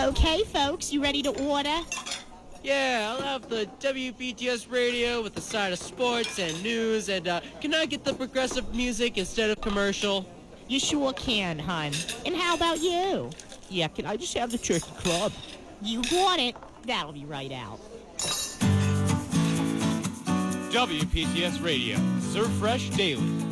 Okay, folks, you ready to order? Yeah, I'll have the WPTS radio with a side of sports and news, and can I get the progressive music instead of commercial? You sure can, hon. And how about you? Yeah, can I just have the turkey club? You want it. That'll be right out. WPTS Radio. Serve fresh daily.